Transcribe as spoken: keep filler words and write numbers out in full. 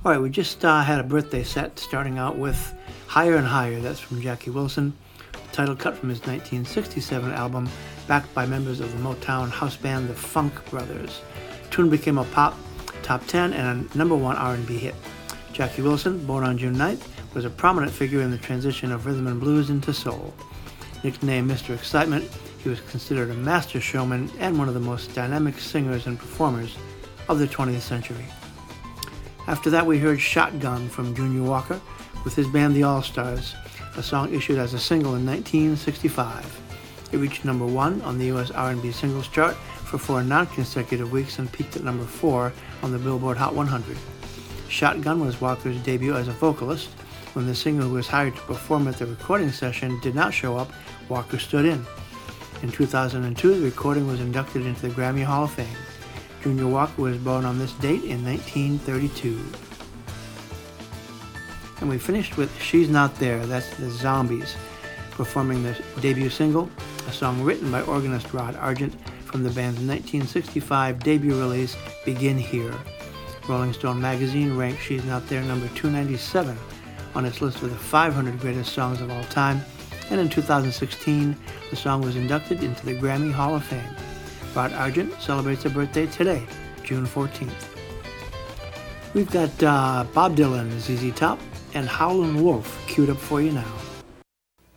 All right, we just uh, had a birthday set starting out with Higher and Higher. That's from Jackie Wilson. The title cut from his nineteen sixty-seven album, backed by members of the Motown house band The Funk Brothers. The tune became a pop top ten and a number one R and B hit. Jackie Wilson, born on June ninth, was a prominent figure in the transition of rhythm and blues into soul. Nicknamed Mister Excitement, he was considered a master showman and one of the most dynamic singers and performers of the twentieth century. After that, we heard Shotgun from Junior Walker with his band The All-Stars, a song issued as a single in nineteen sixty-five. It reached number one on the U S R and B singles chart for four non-consecutive weeks and peaked at number four on the Billboard Hot one hundred. Shotgun was Walker's debut as a vocalist. When the singer who was hired to perform at the recording session did not show up, Walker stood in. In two thousand two, the recording was inducted into the Grammy Hall of Fame. Junior Walker was born on this date in nineteen thirty-two. And we finished with She's Not There, that's the Zombies, performing their debut single, a song written by organist Rod Argent from the band's nineteen sixty-five debut release, Begin Here. Rolling Stone magazine ranked She's Not There number two ninety-seven on its list of the five hundred greatest songs of all time, and in two thousand sixteen, the song was inducted into the Grammy Hall of Fame. Rod Argent celebrates a birthday today, June fourteenth. We've got uh, Bob Dylan, Z Z Top, and Howlin' Wolf queued up for you now.